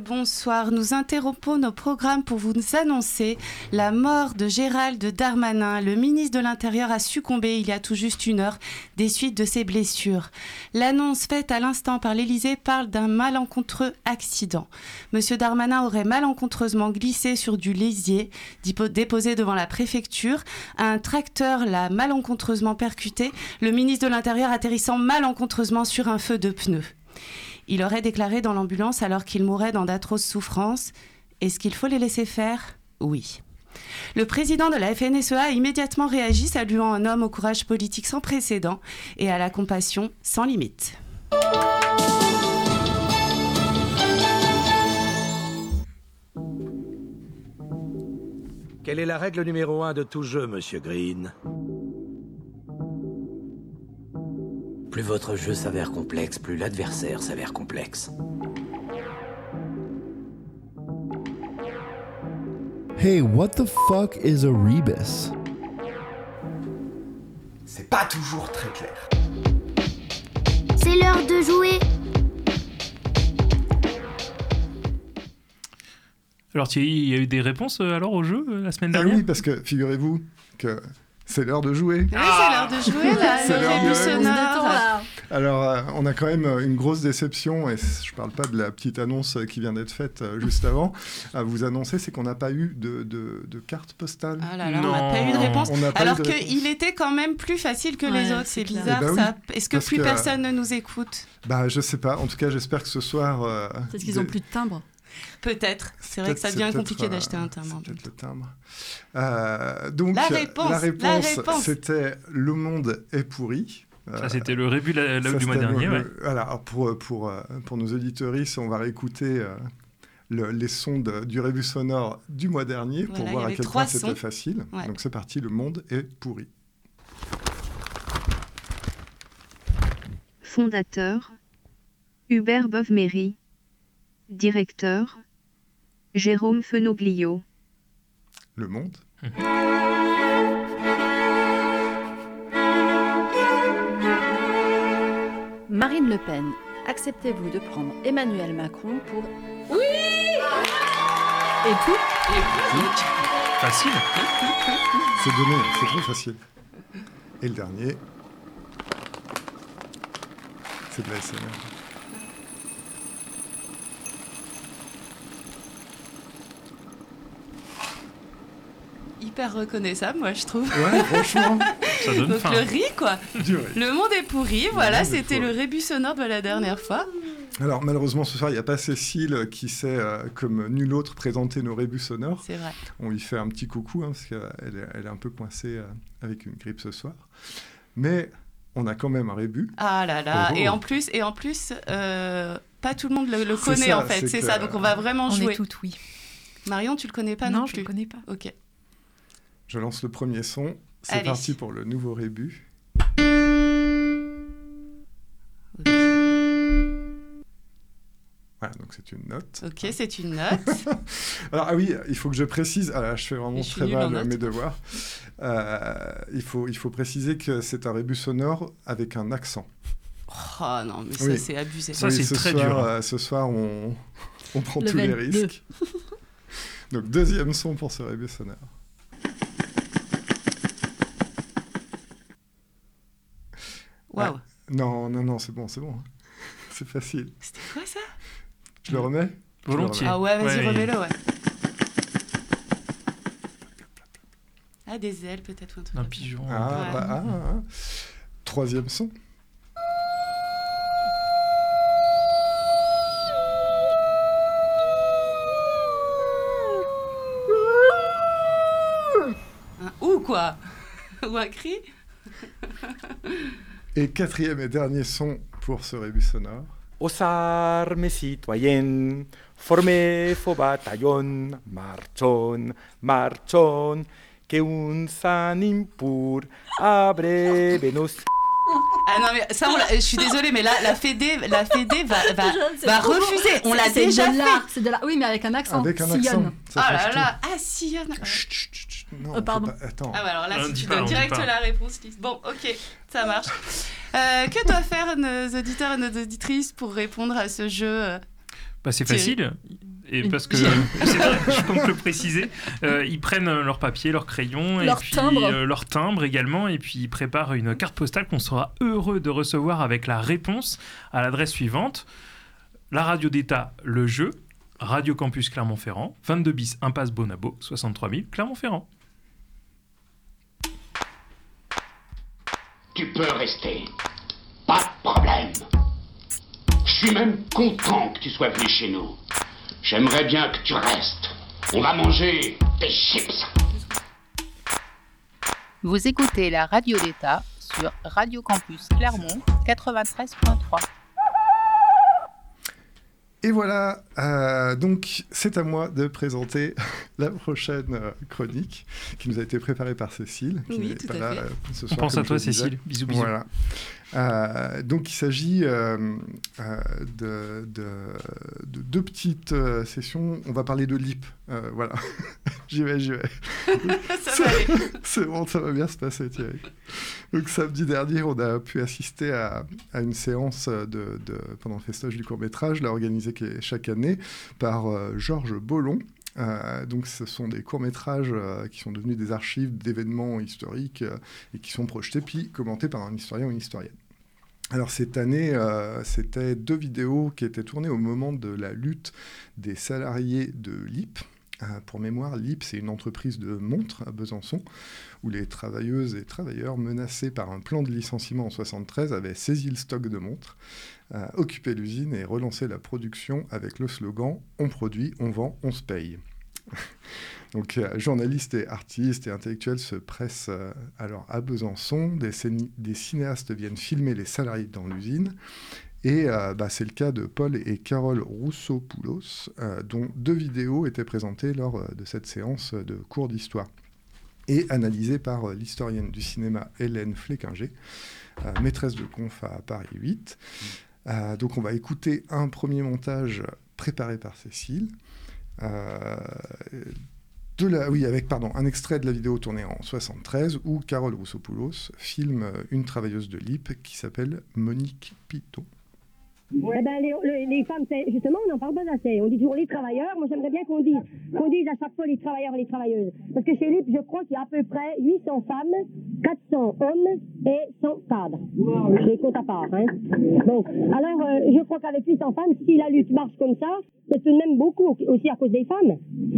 Bonsoir, nous interrompons nos programmes pour vous annoncer la mort de Gérald Darmanin. Le ministre de l'Intérieur a succombé il y a tout juste 1 heure des suites de ses blessures. L'annonce faite à l'instant par l'Élysée parle d'un malencontreux accident. Monsieur Darmanin aurait malencontreusement glissé sur du lisier déposé devant la préfecture. Un tracteur l'a malencontreusement percuté, le ministre de l'Intérieur atterrissant malencontreusement sur un feu de pneus. Il aurait déclaré dans l'ambulance alors qu'il mourait dans d'atroces souffrances. Est-ce qu'il faut les laisser faire ? Oui. Le président de la FNSEA a immédiatement réagi, saluant un homme au courage politique sans précédent et à la compassion sans limite. Quelle est la règle numéro 1 de tout jeu, Monsieur Green ? Plus votre jeu s'avère complexe, plus l'adversaire s'avère complexe. Hey, what the fuck is a rebus? C'est pas toujours très clair. C'est l'heure de jouer. Alors Thierry, il y a eu des réponses alors au jeu la semaine dernière ? Oui, parce que figurez-vous que c'est l'heure de jouer. Oui, c'est l'heure de jouer, là. C'est l'heure de rébus jouer. sonore. Alors, on a quand même une grosse déception, et je parle pas de la petite annonce qui vient d'être faite juste avant, à vous annoncer, c'est qu'on n'a pas eu de carte postale. Ah là là, on n'a pas eu de réponse. Alors qu'il était quand même plus facile que les autres, c'est bizarre Eh ben ça. Oui, est-ce que plus personne ne nous écoute ? Bah, je sais pas, en tout cas, j'espère que ce soir... Peut-être qu'ils ont plus de timbre. Peut-être. C'est vrai que ça devient compliqué d'acheter un timbre. C'est peut-être le timbre. Donc, la réponse, c'était « Le monde est pourri ». Ça, c'était le rébut du mois dernier. Voilà, alors pour nos auditeuristes, on va réécouter les sons du rébus sonore du mois dernier pour voir à quel point c'était facile. Ouais. Donc c'est parti, le monde est pourri. Fondateur, Hubert Bovmery. Directeur, Jérôme Fenoglio. Le monde. Marine Le Pen, acceptez-vous de prendre Emmanuel Macron pour... Oui. Et tout. Facile. C'est donné, c'est trop facile. Et le dernier, c'est de la SMR. Hyper reconnaissable, moi, je trouve. Ouais, franchement. Ça donne donc faim. Le riz, quoi. Du riz. Le monde est pourri, voilà, c'était le rébus sonore de la dernière fois. Alors, malheureusement, ce soir, il n'y a pas Cécile qui sait, comme nul autre, présenter nos rébus sonores. C'est vrai. On lui fait un petit coucou, parce qu'elle est un peu coincée avec une grippe ce soir. Mais on a quand même un rébus. Ah là là, Oh. et en plus, pas tout le monde le connaît, ça, en fait, c'est ça, donc on va vraiment On jouer. est toutes, oui. Marion, tu le connais pas non plus ? Non, je le connais pas. Ok. Je lance le premier son. C'est Allez. parti pour le nouveau rébus. Voilà, donc c'est une note. Ok, c'est une note. Alors, ah oui, il faut que je précise. Ah là, je fais vraiment très mal mes devoirs. Il faut préciser que c'est un rébus sonore avec un accent. Oh non, mais ça, c'est abusé. Ça, c'est très dur. Ce soir, on prend tous Level les risques. Donc, deuxième son pour ce rébus sonore. Waouh. Non, c'est bon. C'est facile. C'était quoi ça ? Je le remets ? Volontiers. Ah ouais, vas-y, remets-le, ouais. Ah, des ailes, peut-être, ou un truc. Un pigeon. Troisième son. Un ou, quoi ? Ou un cri ? Et quatrième et dernier son pour ce rébus sonore. Aux armes citoyennes, formez vos bataillons, marchons, que un s'anime pour abréver nos... Ah non, mais ça, je suis désolée, mais là, la Fédé va refuser. On l'a déjà fait. C'est de là. Oui, mais avec un accent. Avec un Sillonne. accent. Ah là là, ah, sillonne. Non, pardon. Attends. Ah bah alors là, On si dit tu pas, donnes on dit direct pas. la réponse, Lise. Bon, ok, ça marche. Que doivent faire nos auditeurs et nos auditrices pour répondre à ce jeu C'est facile. Et parce que, c'est vrai, je compte le préciser, ils prennent leur papier, leur crayon, leur timbre également, et puis ils préparent une carte postale qu'on sera heureux de recevoir avec la réponse à l'adresse suivante. La radio d'État, le jeu, Radio Campus Clermont-Ferrand, 22 bis, impasse Bonabo, 63 000, Clermont-Ferrand. Tu peux rester. Pas de problème. Je suis même content que tu sois venu chez nous. J'aimerais bien que tu restes. On va manger des chips. Vous écoutez la radio d'État sur Radio Campus Clermont 93.3. Et voilà, donc c'est à moi de présenter la prochaine chronique qui nous a été préparée par Cécile. Qui oui, tout à fait. Ce soir, on pense à toi, Cécile. Bisous, bisous. Voilà. Donc il s'agit de deux petites sessions. On va parler de LEAP. Voilà, j'y vais. Ça va aller. C'est bon, ça va bien se passer, Thierry. Donc samedi dernier, on a pu assister à une séance pendant le festage du court-métrage, organisée chaque année par Georges Bollon. Donc ce sont des courts-métrages qui sont devenus des archives d'événements historiques et qui sont projetés puis commentés par un historien ou une historienne. Alors cette année, c'était 2 vidéos qui étaient tournées au moment de la lutte des salariés de LEAP. Pour mémoire, LEAP, c'est une entreprise de montres à Besançon, où les travailleuses et travailleurs menacés par un plan de licenciement en 1973 avaient saisi le stock de montres, occupé l'usine et relancé la production avec le slogan « On produit, on vend, on se paye ». Donc, journalistes et artistes et intellectuels se pressent alors à Besançon, des cinéastes viennent filmer les salariés dans l'usine. Et c'est le cas de Paul et Carole Roussopoulos, dont 2 vidéos étaient présentées lors de cette séance de cours d'histoire et analysées par l'historienne du cinéma Hélène Fléquinger, maîtresse de conf à Paris 8. Donc on va écouter un premier montage préparé par Cécile, avec un extrait de la vidéo tournée en 1973 où Carole Roussopoulos filme une travailleuse de LEAP qui s'appelle Monique Piton. Eh ben, les femmes, justement, on n'en parle pas assez. On dit toujours les travailleurs. Moi, j'aimerais bien qu'on dise à chaque fois les travailleurs et les travailleuses. Parce que chez LEAP, je crois qu'il y a à peu près 800 femmes, 400 hommes et 100 cadres. Je les compte à part. Hein. Donc, alors, je crois qu'avec 800 femmes, si la lutte marche comme ça, c'est tout de même beaucoup aussi à cause des femmes.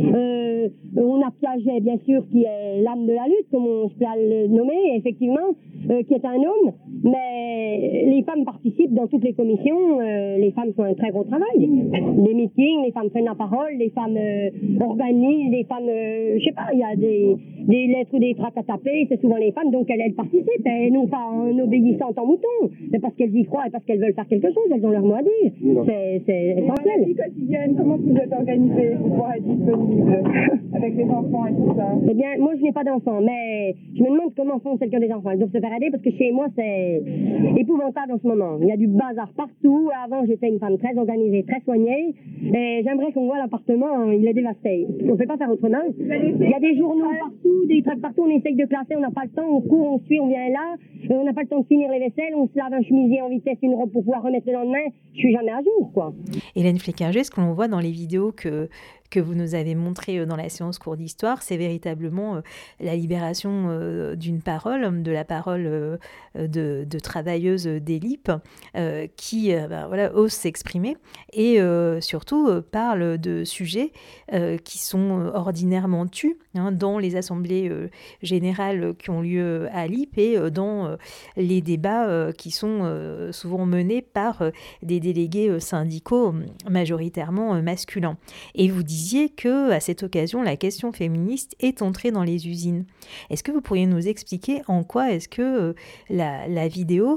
On a Piaget, bien sûr, qui est l'âme de la lutte, comme on peut le nommer, effectivement, qui est un homme. Mais les femmes participent dans toutes les commissions. Les femmes font un très gros travail. Les meetings, les femmes prennent la parole, les femmes organisent, les femmes, je sais pas, il y a des lettres ou des tracts à taper, c'est souvent les femmes, donc elles participent, et non pas en obéissant en mouton, mais parce qu'elles y croient et parce qu'elles veulent faire quelque chose, elles ont leur mot à dire. C'est essentiel. Dans la vie quotidienne, comment vous êtes organisée pour pouvoir être disponible avec les enfants et tout ça? Eh bien, moi je n'ai pas d'enfants, mais je me demande comment font celles qui ont des enfants. Elles doivent se faire aider parce que chez moi c'est épouvantable en ce moment. Il y a du bazar partout. Avant, j'étais une femme très organisée, très soignée. Et j'aimerais qu'on voit l'appartement, il est dévasté. On ne peut pas faire autrement. Il y a des journaux partout, des trucs partout. On essaye de classer, on n'a pas le temps. On court, on suit, on vient là. On n'a pas le temps de finir les vaisselles. On se lave un chemisier en vitesse, une robe pour pouvoir remettre le lendemain. Je suis jamais à jour, quoi. Hélène Fléquinger, ce que l'on voit dans les vidéos que vous nous avez montré dans la séance cours d'histoire, c'est véritablement la libération d'une parole, de la parole de travailleuses des LEAP qui osent s'exprimer et surtout parlent de sujets qui sont ordinairement tus dans les assemblées générales qui ont lieu à LEAP et dans les débats qui sont souvent menés par des délégués syndicaux majoritairement masculins. Et vous disiez qu'à cette occasion, la question féministe est entrée dans les usines. Est-ce que vous pourriez nous expliquer en quoi est-ce que la vidéo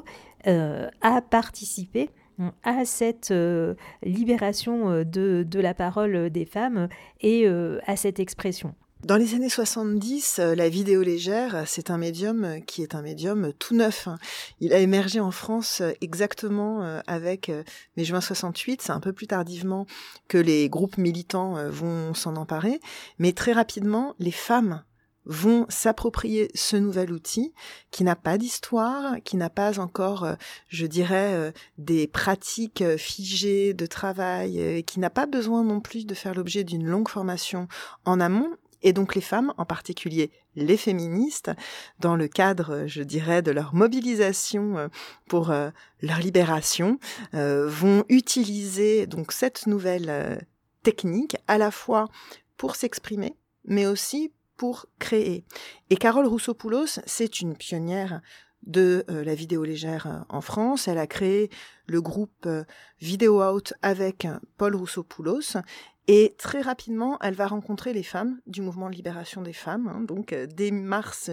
a participé à cette libération de la parole des femmes et à cette expression? Dans les années 70, la vidéo légère, c'est un médium qui est un médium tout neuf. Il a émergé en France exactement avec mai juin 68. C'est un peu plus tardivement que les groupes militants vont s'en emparer. Mais très rapidement, les femmes vont s'approprier ce nouvel outil qui n'a pas d'histoire, qui n'a pas encore, je dirais, des pratiques figées de travail, qui n'a pas besoin non plus de faire l'objet d'une longue formation en amont. Et donc les femmes, en particulier les féministes, dans le cadre, je dirais, de leur mobilisation pour leur libération, vont utiliser donc cette nouvelle technique à la fois pour s'exprimer, mais aussi pour créer. Et Carole Roussopoulos, c'est une pionnière de la vidéo légère en France. Elle a créé le groupe Video Out avec Paul Roussopoulos. Et très rapidement, elle va rencontrer les femmes du mouvement de libération des femmes, donc dès mars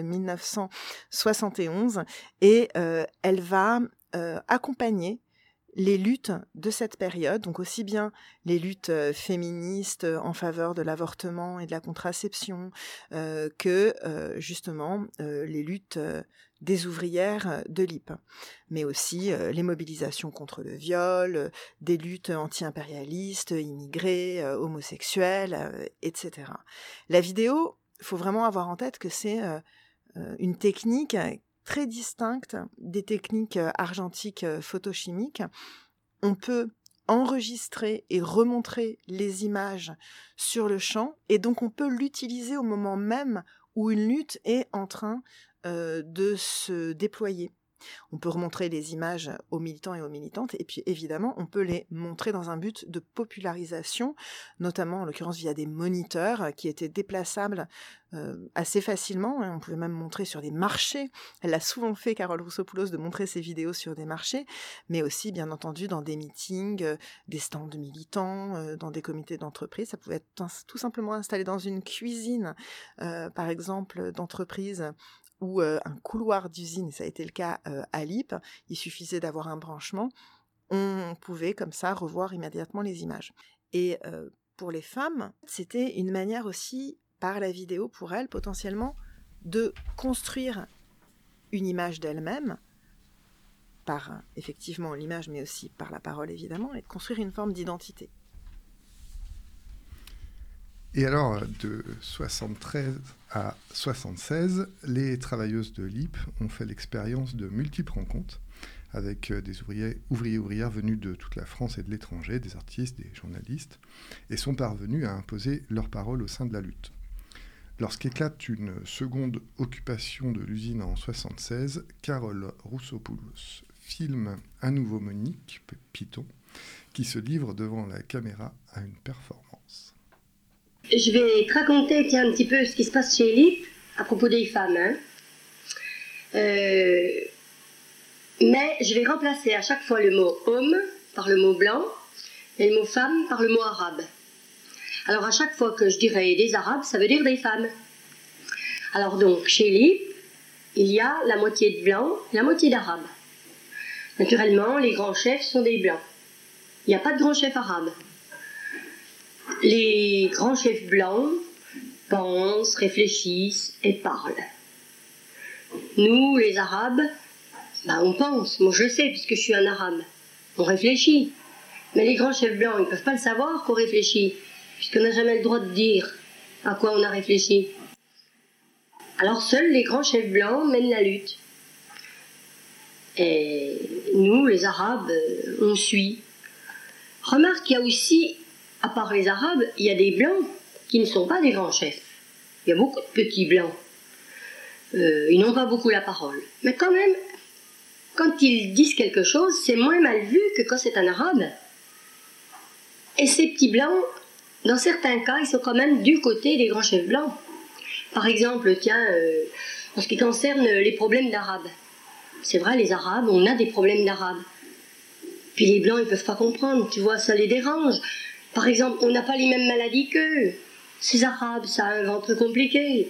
1971, et elle va accompagner les luttes de cette période, donc aussi bien les luttes féministes en faveur de l'avortement et de la contraception que justement les luttes des ouvrières de l'IP, mais aussi les mobilisations contre le viol, des luttes anti-impérialistes, immigrés, homosexuels, etc. La vidéo, il faut vraiment avoir en tête que c'est une technique très distincte des techniques argentiques photochimiques. On peut enregistrer et remontrer les images sur le champ, et donc on peut l'utiliser au moment même où une lutte est en train de se déployer. On peut remontrer les images aux militants et aux militantes, et puis évidemment on peut les montrer dans un but de popularisation, notamment en l'occurrence via des moniteurs qui étaient déplaçables assez facilement. On pouvait même montrer sur des marchés. Elle a souvent fait, Carole Roussopoulos, de montrer ses vidéos sur des marchés, mais aussi bien entendu dans des meetings, des stands de militants, dans des comités d'entreprise. Ça pouvait être tout simplement installé dans une cuisine, par exemple, d'entreprise, ou un couloir d'usine, ça a été le cas à l'IP, il suffisait d'avoir un branchement, on pouvait comme ça revoir immédiatement les images. Et pour les femmes, c'était une manière aussi, par la vidéo pour elles, potentiellement, de construire une image d'elles-mêmes, par effectivement l'image, mais aussi par la parole évidemment, et de construire une forme d'identité. Et alors, de 73 à 76, les travailleuses de l'IP ont fait l'expérience de multiples rencontres avec des ouvriers-ouvrières venus de toute la France et de l'étranger, des artistes, des journalistes, et sont parvenus à imposer leur parole au sein de la lutte. Lorsqu'éclate une seconde occupation de l'usine en 76, Carole Roussopoulos filme à nouveau Monique Piton, qui se livre devant la caméra à une performance. Je vais te raconter un petit peu ce qui se passe chez l'IP à propos des femmes. Mais je vais remplacer à chaque fois le mot homme par le mot blanc et le mot femme par le mot arabe. Alors à chaque fois que je dirai des arabes, ça veut dire des femmes. Alors donc chez l'IP, il y a la moitié de blancs et la moitié d'arabes. Naturellement, les grands chefs sont des blancs. Il n'y a pas de grands chefs arabes. Les grands chefs blancs pensent, réfléchissent et parlent. Nous, les arabes, on pense. Moi, je le sais, puisque je suis un arabe. On réfléchit. Mais les grands chefs blancs, ils ne peuvent pas le savoir qu'on réfléchit, puisqu'on n'a jamais le droit de dire à quoi on a réfléchi. Alors, seuls les grands chefs blancs mènent la lutte. Et nous, les arabes, on suit. Remarque qu'il y a aussi, à part les arabes, il y a des blancs qui ne sont pas des grands chefs. Il y a beaucoup de petits blancs. Ils n'ont pas beaucoup la parole. Mais quand même, quand ils disent quelque chose, c'est moins mal vu que quand c'est un arabe. Et ces petits blancs, dans certains cas, ils sont quand même du côté des grands chefs blancs. Par exemple, en ce qui concerne les problèmes d'arabes. C'est vrai, les arabes, on a des problèmes d'arabes. Puis les blancs, ils ne peuvent pas comprendre, tu vois, ça les dérange. Par exemple, on n'a pas les mêmes maladies qu'eux. Ces arabes, ça a un ventre compliqué.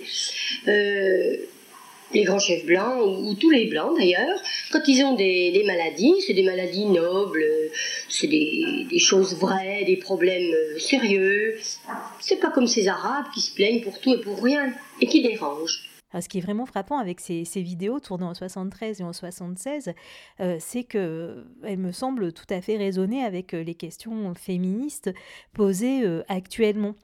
Les grands chefs blancs, ou tous les blancs d'ailleurs, quand ils ont des maladies, c'est des maladies nobles, c'est des choses vraies, des problèmes sérieux. C'est pas comme ces arabes qui se plaignent pour tout et pour rien, et qui dérangent. Alors, ce qui est vraiment frappant avec ces vidéos tournées en 73 et en 76, c'est qu'elles me semblent tout à fait résonner avec les questions féministes posées actuellement.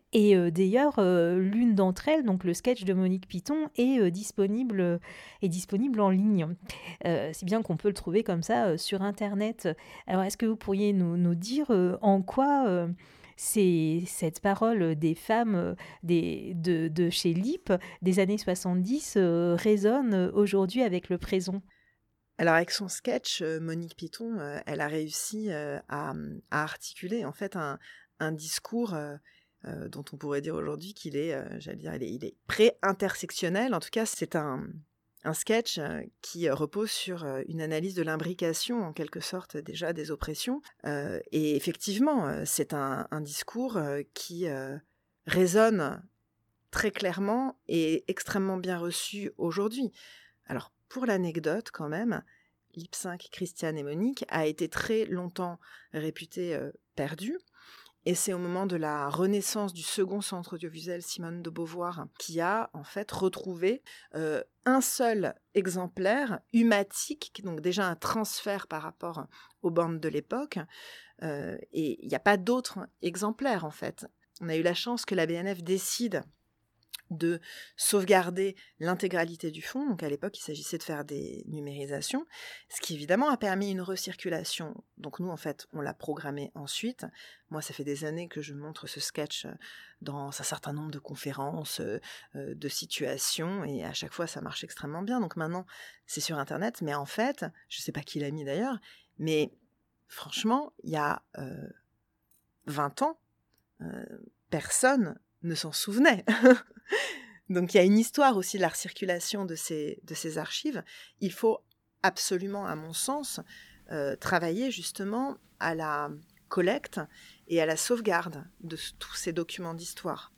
Et d'ailleurs, l'une d'entre elles, donc le sketch de Monique Piton, est disponible en ligne. C'est bien qu'on peut le trouver comme ça sur Internet. Alors, est-ce que vous pourriez nous dire en quoi cette parole des femmes de chez LIP des années 70 résonne aujourd'hui avec le présent ? Alors avec son sketch, Monique Piton, elle a réussi à articuler en fait un discours dont on pourrait dire aujourd'hui qu'il est, il est pré-intersectionnel. En tout cas, c'est un sketch qui repose sur une analyse de l'imbrication, en quelque sorte, déjà des oppressions. Et effectivement, c'est un discours qui résonne très clairement et extrêmement bien reçu aujourd'hui. Alors, pour l'anecdote, quand même, Lip 5, Christiane et Monique a été très longtemps réputée perdue. Et c'est au moment de la renaissance du second centre audiovisuel Simone de Beauvoir qui a en fait retrouvé un seul exemplaire humatique, donc déjà un transfert par rapport aux bandes de l'époque. Et il n'y a pas d'autres exemplaires en fait. On a eu la chance que la BNF décide de sauvegarder l'intégralité du fonds. Donc à l'époque, il s'agissait de faire des numérisations, ce qui évidemment a permis une recirculation. Donc nous, en fait, on l'a programmé ensuite. Moi, ça fait des années que je montre ce sketch dans un certain nombre de conférences, de situations, et à chaque fois, ça marche extrêmement bien. Donc maintenant, c'est sur Internet, mais en fait, je ne sais pas qui l'a mis d'ailleurs, mais franchement, il y a 20 ans, personne ne s'en souvenait. Donc il y a une histoire aussi de la recirculation de ces archives. Il faut absolument, à mon sens, travailler justement à la collecte et à la sauvegarde de tous ces documents d'histoire.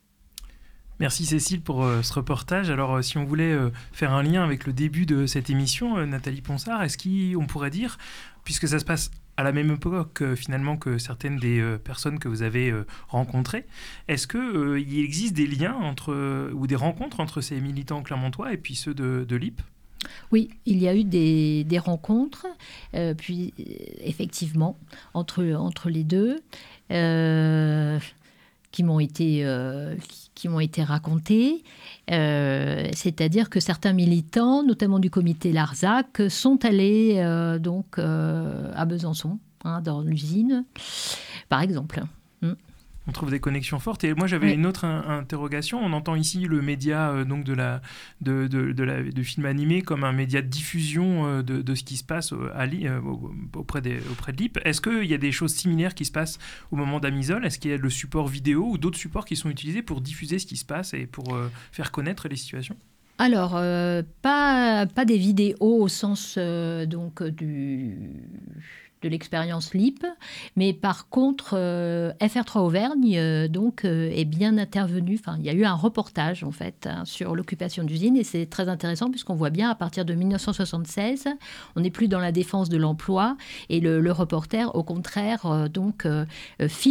Merci Cécile pour ce reportage. Alors si on voulait faire un lien avec le début de cette émission, Nathalie Ponsard, est-ce qu'on pourrait dire, puisque ça se passe à la même époque finalement que certaines des personnes que vous avez rencontrées, est-ce qu'il existe des liens ou des rencontres entre ces militants clermontois et puis ceux de LIP ? Oui, il y a eu des rencontres, puis effectivement, entre les deux, qui m'ont été racontées. C'est-à-dire que certains militants, notamment du comité Larzac, sont allés à Besançon, dans l'usine, par exemple. On trouve des connexions fortes. Et moi, j'avais une autre interrogation. On entend ici le média donc du film animé comme un média de diffusion de ce qui se passe auprès de LIP. Est-ce qu'il y a des choses similaires qui se passent au moment d'Amisole ? Est-ce qu'il y a le support vidéo ou d'autres supports qui sont utilisés pour diffuser ce qui se passe et pour faire connaître les situations ? Alors, pas des vidéos au sens de l'expérience LIP, mais par contre, FR3 Auvergne est bien intervenu. Enfin, il y a eu un reportage en fait sur l'occupation d'usines et c'est très intéressant puisqu'on voit bien à partir de 1976, on n'est plus dans la défense de l'emploi et le reporter, au contraire, filme